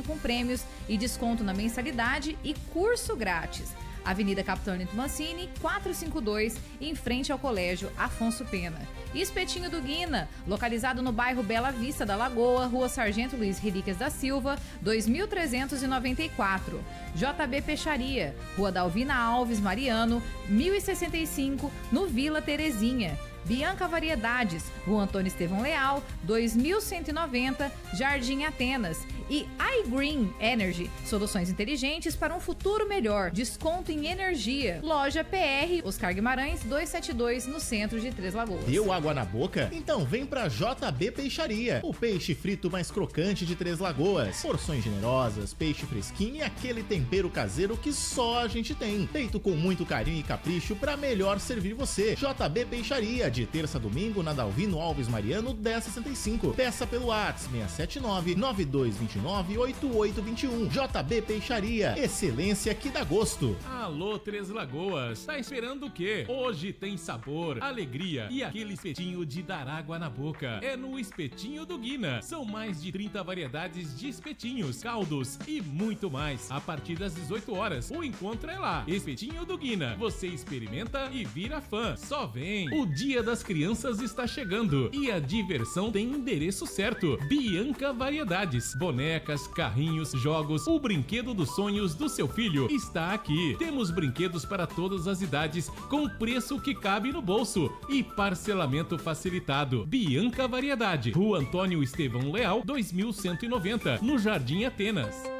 com prêmios e desconto na mensalidade e curso grátis. Avenida Capitão Nito Mancini, 452, em frente ao Colégio Afonso Pena. Espetinho do Guina, localizado no bairro Bela Vista da Lagoa, Rua Sargento Luiz Relíquias da Silva, 2394. JB Peixaria, Rua Dalvina Alves Mariano, 1065, no Vila Terezinha. Bianca Variedades, Rua Antônio Estevão Leal, 2190, Jardim Atenas. E iGreen Energy, soluções inteligentes para um futuro melhor. Desconto em energia. Loja PR, Oscar Guimarães, 272, no centro de Três Lagoas. Deu água na boca? Então vem pra JB Peixaria, o peixe frito mais crocante de Três Lagoas. Porções generosas, peixe fresquinho e aquele tempero caseiro que só a gente tem. Feito com muito carinho e capricho pra melhor servir você. JB Peixaria, de terça a domingo na Dalvino Alves Mariano, 1065. Peça pelo WhatsApp 679-9229-8821. JB Peixaria, excelência que dá gosto. Alô, Três Lagoas, tá esperando o quê? Hoje tem sabor, alegria e aquele espetinho de dar água na boca. É no Espetinho do Guina. São mais de 30 variedades de espetinhos, caldos e muito mais. A partir das 18 horas, o encontro é lá. Espetinho do Guina. Você experimenta e vira fã. Só vem. O Dia das Crianças está chegando e a diversão tem endereço certo. Bianca Variedades. Bonecas, carrinhos, jogos, o brinquedo dos sonhos do seu filho está aqui. Temos brinquedos para todas as idades, com preço que cabe no bolso e parcelamento facilitado. Bianca Variedade, Rua Antônio Estevão Leal, 2190, no Jardim Atenas.